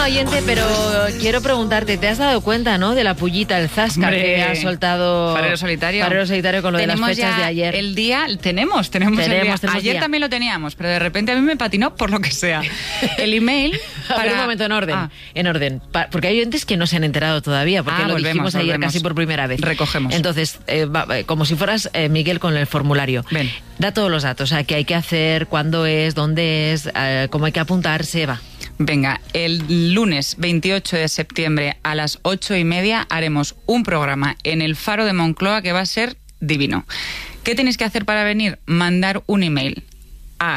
oyente, pero quiero preguntarte, ¿te has dado cuenta, no, de la pullita, el zasca que ha soltado Farero Solitario? Farero Solitario con lo de las fechas de ayer. El día, tenemos el día. Ayer día. también lo teníamos, pero de repente a mí me patinó por lo que sea. El email A ver, un momento, en orden. Porque hay oyentes que no se han enterado todavía, porque lo dijimos ayer casi por primera vez. Recogemos. Entonces, como si fueras Miguel con el formulario. Ven. Da todos los datos, o sea, qué hay que hacer, cuándo es, dónde es, cómo hay que apuntarse, va. Venga, el lunes 28 de septiembre a las 8:30 haremos un programa en el Faro de Moncloa que va a ser divino. ¿Qué tenéis que hacer para venir? Mandar un email a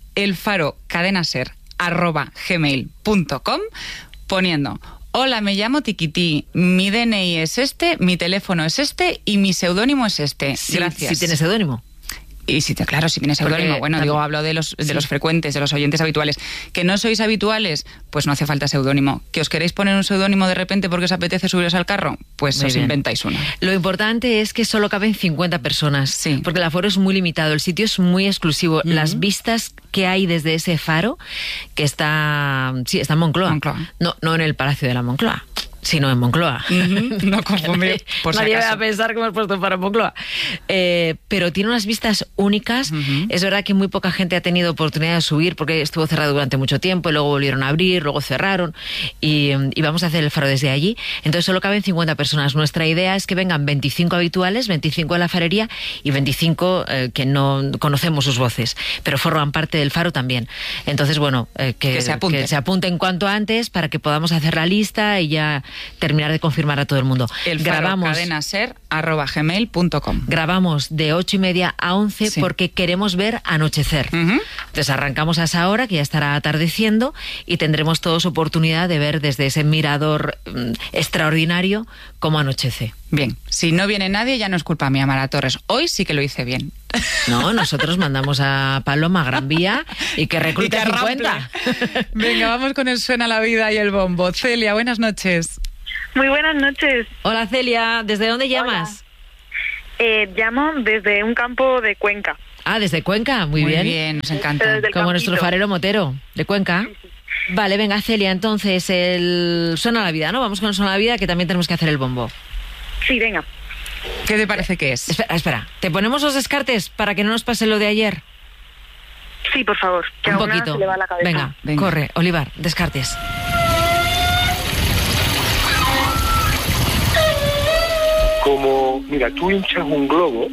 elfarocadenaser@gmail.com poniendo: hola, me llamo Tiquití, mi DNI es este, mi teléfono es este y mi seudónimo es este. Sí, Gracias. Si tienes seudónimo. Y si claro, si tienes seudónimo. Bueno, digo, hablo de los frecuentes, de los oyentes habituales. ¿Que no sois habituales? Pues no hace falta seudónimo. ¿Que os queréis poner un seudónimo de repente porque os apetece subiros al carro? Pues os inventáis uno. Lo importante es que solo caben 50 personas. Sí. Porque el aforo es muy limitado, el sitio es muy exclusivo. Las vistas que hay desde ese faro, que está en Moncloa. No en el Palacio de la Moncloa, sino en Moncloa. No confundir, por si nadie acaso. va a pensar que hemos puesto para Moncloa. Pero tiene unas vistas únicas. Es verdad que muy poca gente ha tenido oportunidad de subir porque estuvo cerrado durante mucho tiempo y luego volvieron a abrir, luego cerraron y vamos a hacer el faro desde allí. Entonces solo caben 50 personas. Nuestra idea es que vengan 25 habituales, 25 de la farería y 25 que no conocemos sus voces, pero forman parte del faro también. Entonces, bueno, que se apunten cuanto antes para que podamos hacer la lista y ya terminar de confirmar a todo el mundo. elfarocadenaser@gmail.com. Grabamos de 8:30 a 11 porque queremos ver anochecer. Entonces arrancamos a esa hora, que ya estará atardeciendo, y tendremos todos oportunidad de ver desde ese mirador extraordinario cómo anochece. Bien, si no viene nadie ya no es culpa mía, Mara Torres. Hoy sí que lo hice bien. No, nosotros mandamos a Paloma a Gran Vía y que reclute 50. Venga, vamos con el Suena la Vida y el bombo. Celia, buenas noches. Muy buenas noches. Hola, Celia, ¿desde dónde llamas? Llamo desde un campo de Cuenca. Ah, desde Cuenca, muy bien. Muy bien, nos encanta. Como nuestro farero Motero, de Cuenca. Sí. Vale, venga, Celia, entonces el Suena la Vida, ¿no? Vamos con el Suena la Vida, que también tenemos que hacer el bombo. Sí, venga. ¿Qué te parece que es? Espera. ¿Te ponemos los descartes para que no nos pase lo de ayer? Sí, por favor. Que un poquito. Se le va la cabeza. Venga, corre, Olivar, descartes. Como, mira, tú hinchas un globo,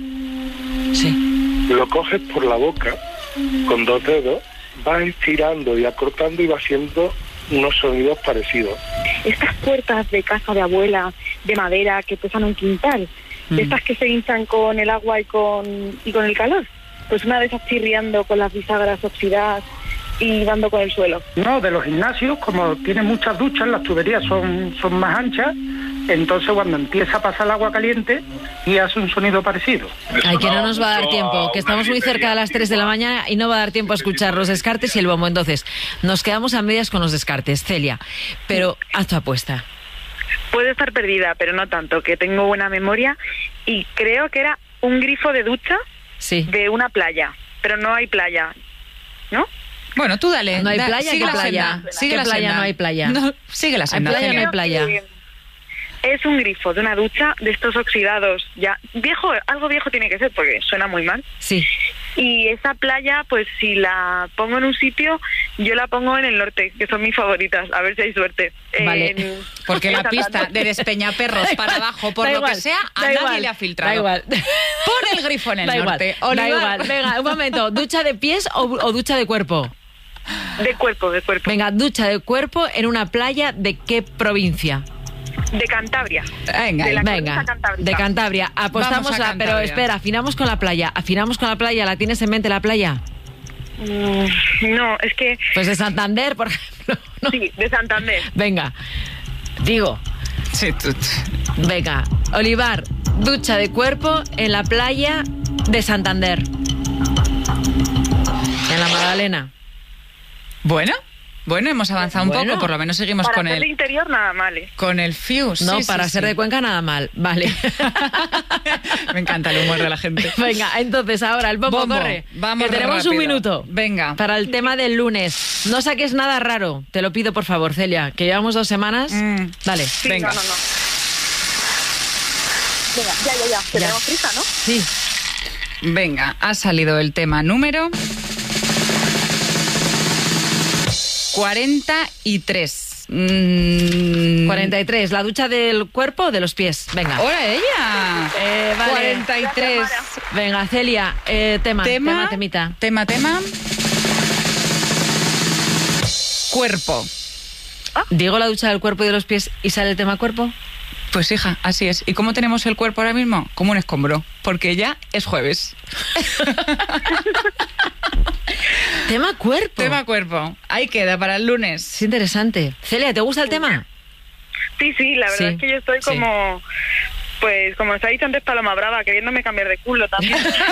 lo coges por la boca con 2 dedos, vas estirando y acortando y va haciendo unos sonidos parecidos. Estas puertas de casa de abuela, de madera, que pesan un quintal, estas que se hinchan con el agua y con el calor, pues una de esas chirriando con las bisagras oxidadas y dando con el suelo. No, de los gimnasios, como tienen muchas duchas, las tuberías son más anchas, entonces cuando empieza a pasar el agua caliente y hace un sonido parecido. Ay, que no nos va a dar tiempo, que estamos muy cerca de las 3 de la mañana y no va a dar tiempo a escuchar los descartes y el bombo. Entonces, nos quedamos a medias con los descartes, Celia, pero haz tu apuesta. Puedo estar perdida, pero no tanto, que tengo buena memoria y creo que era un grifo de ducha de una playa, pero no hay playa, ¿no? Bueno, tú dale. No hay playa, sigue ¿qué la playa? senda. Sigue ¿Qué la playa? senda. No hay playa. No, sigue la senda. ¿Hay playa o no hay playa? Es un grifo de una ducha de estos oxidados, ya viejo, algo viejo tiene que ser porque suena muy mal. Sí. Y esa playa, pues si la pongo en un sitio, yo la pongo en el norte, que son mis favoritas, a ver si hay suerte. Vale. Porque la pista de Despeñaperros para abajo, por lo que sea, a nadie le ha filtrado. Da igual. Pon el grifo en el norte. Da igual. Venga, un momento. ¿Ducha de pies o ducha de cuerpo? De cuerpo. Venga, ducha de cuerpo en una playa ¿de qué provincia? De Cantabria. Venga, de Cantabria. Apostamos pero espera, afinamos con la playa. ¿La tienes en mente la playa? No, es que... Pues de Santander, por ejemplo. ¿No? Sí, de Santander. Venga, digo. Sí, Venga, Olivar, ducha de cuerpo en la playa de Santander. En la Magdalena. Bueno, Bueno, hemos avanzado un poco, por lo menos seguimos para con hacer de interior nada mal, ¿eh? Con el fuse. No, sí, para sí, ser de Cuenca nada mal. Vale. Me encanta el humor de la gente. Venga, entonces ahora el bombo, corre. Vamos, que tenemos rápido. un minuto. Venga. Para el tema del lunes. No saques nada raro. Te lo pido, por favor, Celia, que llevamos 2 semanas. Dale. Sí, Venga. no. Venga, ya. Tenemos prisa, ¿no? Sí. Venga, ha salido el tema número 43. 43. ¿La ducha del cuerpo o de los pies? Venga. ¡Hola, ella! Vale. 43. Venga, Celia, temita. Tema. Cuerpo. ¿Digo la ducha del cuerpo y de los pies y sale el tema cuerpo? Pues hija, así es. ¿Y cómo tenemos el cuerpo ahora mismo? Como un escombro, porque ya es jueves. Tema cuerpo. Tema cuerpo. Ahí queda para el lunes. Es interesante. Celia, ¿te gusta el tema? Sí, la verdad es que yo estoy como... Pues como os ha dicho antes Paloma Brava, queriéndome cambiar de culo también.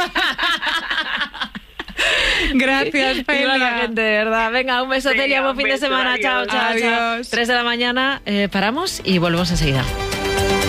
Gracias, Viva la Celia. gente, de verdad. Venga, un beso, Venga, Celia, buen un fin de beso, semana. adiós. Chao. Adiós. 3 de la mañana, paramos y volvemos enseguida.